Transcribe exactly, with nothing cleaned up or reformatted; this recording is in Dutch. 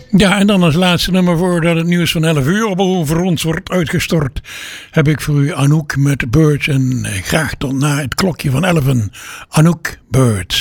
Ja, en dan als laatste nummer voordat het nieuws van elf uur over ons wordt uitgestort, heb ik voor u Anouk met Birds. En graag tot na het klokje van elf. Anouk, Birds.